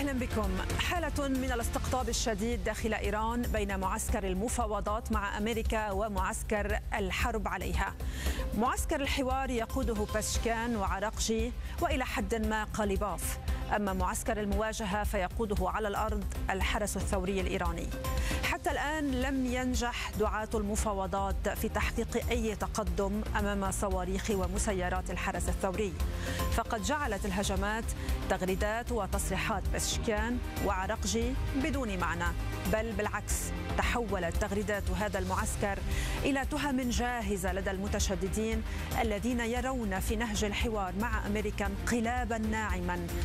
أهلا بكم. حالة من الاستقطاب الشديد داخل إيران بين معسكر المفاوضات مع أمريكا ومعسكر الحرب عليها. معسكر الحوار يقوده باشكان وعراقجي وإلى حد ما قليباف، أما معسكر المواجهة فيقوده على الأرض الحرس الثوري الإيراني. حتى الآن لم ينجح دعاة المفاوضات في تحقيق أي تقدم أمام صواريخ ومسيرات الحرس الثوري، فقد جعلت الهجمات تغريدات وتصريحات باشكان وعراقجي بدون معنى، بل بالعكس تحولت تغريدات هذا المعسكر إلى تهم جاهزة لدى المتشددين الذين يرون في نهج الحوار مع أمريكا انقلابا ناعما